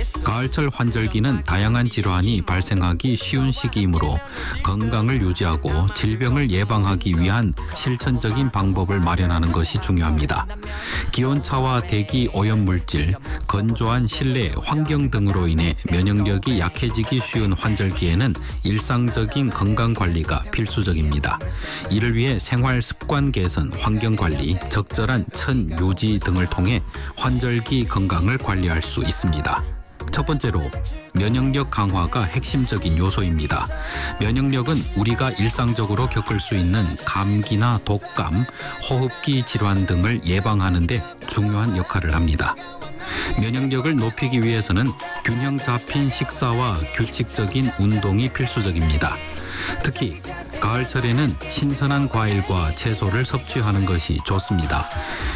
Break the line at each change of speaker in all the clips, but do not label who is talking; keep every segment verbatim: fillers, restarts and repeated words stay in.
가을철 환절기는 다양한 질환이 발생하기 쉬운 시기이므로 건강을 유지하고 질병을 예방하기 위한 실천적인 방법을 마련하는 것이 중요합니다. 기온차와 대기 오염물질, 건조한 실내 환경 등으로 인해 면역력이 약해지기 쉬운 환절기에는 일상적인 건강관리가 필수적입니다. 이를 위해 생활 습관 개선, 환경관리, 적절한 천 유지 등을 통해 환절기 건강을 관리할 수 있습니다. 첫 번째로 면역력 강화가 핵심적인 요소입니다. 면역력은 우리가 일상적으로 겪을 수 있는 감기나 독감, 호흡기 질환 등을 예방하는 데 중요한 역할을 합니다. 면역력을 높이기 위해서는 균형 잡힌 식사와 규칙적인 운동이 필수적입니다. 특히 가을철에는 신선한 과일과 채소를 섭취하는 것이 좋습니다.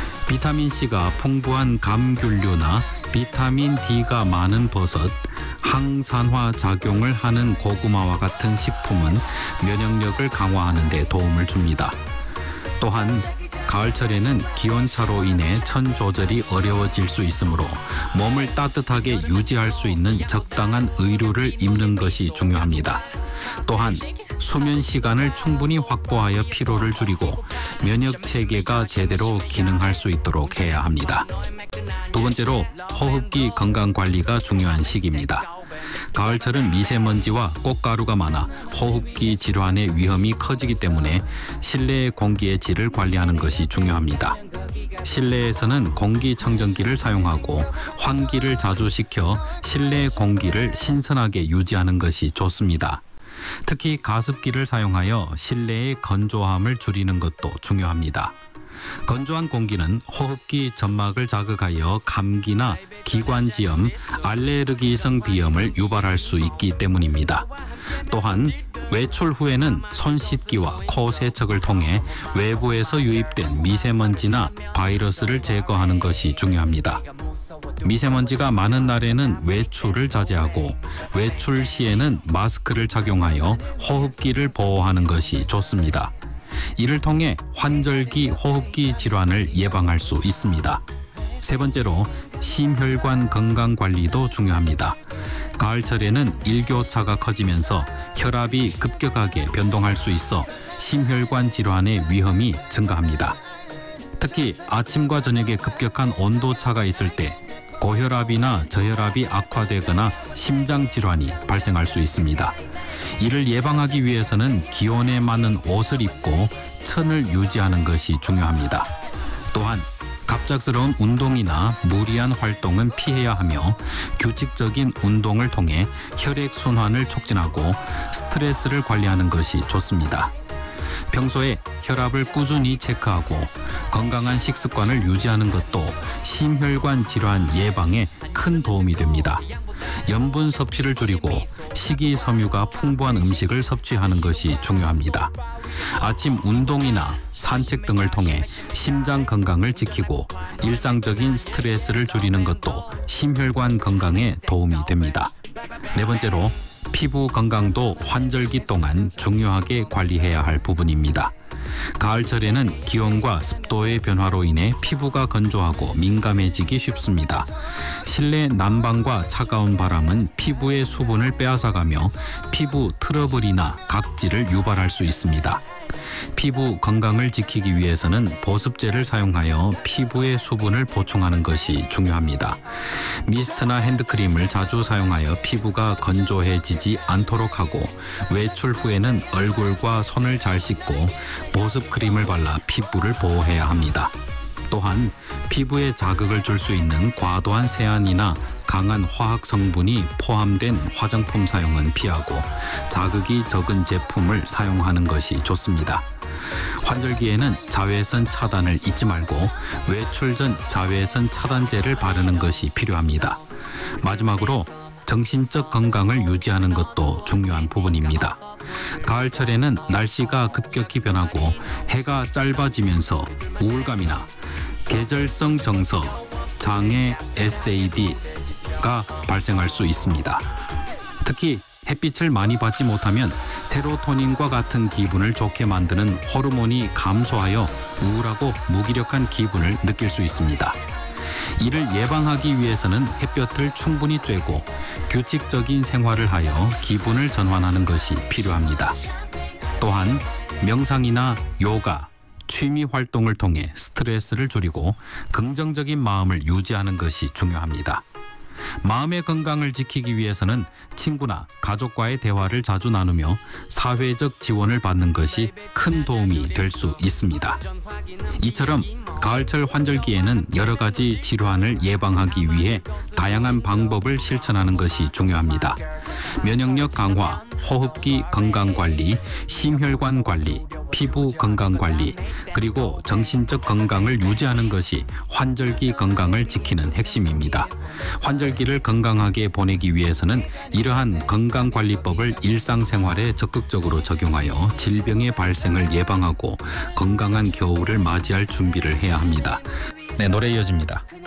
비타민C가 풍부한 감귤류나 비타민 D가 많은 버섯, 항산화 작용을 하는 고구마와 같은 식품은 면역력을 강화하는 데 도움을 줍니다. 또한 가을철에는 기온차로 인해 천 조절이 어려워질 수 있으므로 몸을 따뜻하게 유지할 수 있는 적당한 의류를 입는 것이 중요합니다. 또한 수면 시간을 충분히 확보하여 피로를 줄이고 면역 체계가 제대로 기능할 수 있도록 해야 합니다. 두 번째로 호흡기 건강 관리가 중요한 시기입니다. 가을철은 미세먼지와 꽃가루가 많아 호흡기 질환의 위험이 커지기 때문에 실내 공기의 질을 관리하는 것이 중요합니다. 실내에서는 공기청정기를 사용하고 환기를 자주 시켜 실내 공기를 신선하게 유지하는 것이 좋습니다. 특히 가습기를 사용하여 실내의 건조함을 줄이는 것도 중요합니다. 건조한 공기는 호흡기 점막을 자극하여 감기나 기관지염, 알레르기성 비염을 유발할 수 있기 때문입니다. 또한 외출 후에는 손 씻기와 코 세척을 통해 외부에서 유입된 미세먼지나 바이러스를 제거하는 것이 중요합니다. 미세먼지가 많은 날에는 외출을 자제하고 외출 시에는 마스크를 착용하여 호흡기를 보호하는 것이 좋습니다. 이를 통해 환절기 호흡기 질환을 예방할 수 있습니다. 세 번째로 심혈관 건강 관리도 중요합니다. 가을철에는 일교차가 커지면서 혈압이 급격하게 변동할 수 있어 심혈관 질환의 위험이 증가합니다. 특히 아침과 저녁에 급격한 온도차가 있을 때 고혈압이나 저혈압이 악화되거나 심장 질환이 발생할 수 있습니다. 이를 예방하기 위해서는 기온에 맞는 옷을 입고 천을 유지하는 것이 중요합니다. 또한 갑작스러운 운동이나 무리한 활동은 피해야 하며 규칙적인 운동을 통해 혈액순환을 촉진하고 스트레스를 관리하는 것이 좋습니다. 평소에 혈압을 꾸준히 체크하고 건강한 식습관을 유지하는 것도 심혈관 질환 예방에 큰 도움이 됩니다. 염분 섭취를 줄이고 식이섬유가 풍부한 음식을 섭취하는 것이 중요합니다. 아침 운동이나 산책 등을 통해 심장 건강을 지키고 일상적인 스트레스를 줄이는 것도 심혈관 건강에 도움이 됩니다. 네 번째로 피부 건강도 환절기 동안 중요하게 관리해야 할 부분입니다. 가을철에는 기온과 습도의 변화로 인해 피부가 건조하고 민감해지기 쉽습니다. 실내 난방과 차가운 바람은 피부의 수분을 빼앗아가며 피부 트러블이나 각질을 유발할 수 있습니다. 피부 건강을 지키기 위해서는 보습제를 사용하여 피부의 수분을 보충하는 것이 중요합니다. 미스트나 핸드크림을 자주 사용하여 피부가 건조해지지 않도록 하고 외출 후에는 얼굴과 손을 잘 씻고 보습크림을 발라 피부를 보호해야 합니다. 또한 피부에 자극을 줄 수 있는 과도한 세안이나 강한 화학 성분이 포함된 화장품 사용은 피하고 자극이 적은 제품을 사용하는 것이 좋습니다. 환절기에는 자외선 차단을 잊지 말고 외출 전 자외선 차단제를 바르는 것이 필요합니다. 마지막으로 정신적 건강을 유지하는 것도 중요한 부분입니다. 가을철에는 날씨가 급격히 변하고 해가 짧아지면서 우울감이나 계절성 정서, 장애, 에스에이디가 발생할 수 있습니다. 특히 햇빛을 많이 받지 못하면 세로토닌과 같은 기분을 좋게 만드는 호르몬이 감소하여 우울하고 무기력한 기분을 느낄 수 있습니다. 이를 예방하기 위해서는 햇볕을 충분히 쬐고 규칙적인 생활을 하여 기분을 전환하는 것이 필요합니다. 또한 명상이나 요가, 취미 활동을 통해 스트레스를 줄이고 긍정적인 마음을 유지하는 것이 중요합니다. 마음의 건강을 지키기 위해서는 친구나 가족과의 대화를 자주 나누며 사회적 지원을 받는 것이 큰 도움이 될 수 있습니다. 이처럼 가을철 환절기에는 여러 가지 질환을 예방하기 위해 다양한 방법을 실천하는 것이 중요합니다. 면역력 강화, 호흡기 건강 관리, 심혈관 관리, 피부 건강 관리, 그리고 정신적 건강을 유지하는 것이 환절기 건강을 지키는 핵심입니다. 환절기를 건강하게 보내기 위해서는 이러한 건강관리법을 일상생활에 적극적으로 적용하여 질병의 발생을 예방하고 건강한 겨울을 맞이할 준비를 해야 합니다. 네, 노래 이어집니다.